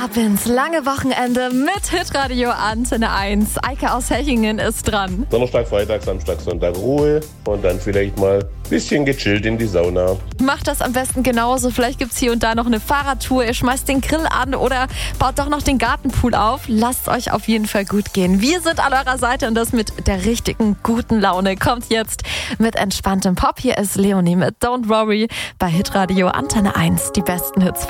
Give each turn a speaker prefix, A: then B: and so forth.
A: Ab ins lange Wochenende mit Hitradio Antenne 1. Eike aus Hechingen ist dran.
B: Donnerstag, Freitag, Samstag, Sonntag Ruhe und dann vielleicht mal ein bisschen gechillt in die Sauna.
A: Macht das am besten genauso. Vielleicht gibt's hier und da noch eine Fahrradtour. Ihr schmeißt den Grill an oder baut doch noch den Gartenpool auf. Lasst euch auf jeden Fall gut gehen. Wir sind an eurer Seite und das mit der richtigen guten Laune. Kommt jetzt mit entspanntem Pop. Hier ist Leonie mit Don't Worry bei Hitradio Antenne 1. Die besten Hits.